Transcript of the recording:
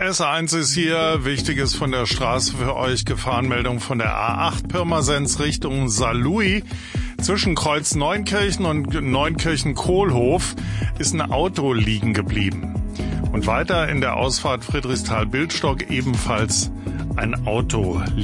S1 ist hier. Wichtiges von der Straße für euch. Gefahrenmeldung von der A8 Pirmasens Richtung Saarlouis. Zwischen Kreuz Neunkirchen und Neunkirchen-Kohlhof ist ein Auto liegen geblieben. Und weiter in der Ausfahrt Friedrichsthal-Bildstock ebenfalls ein Auto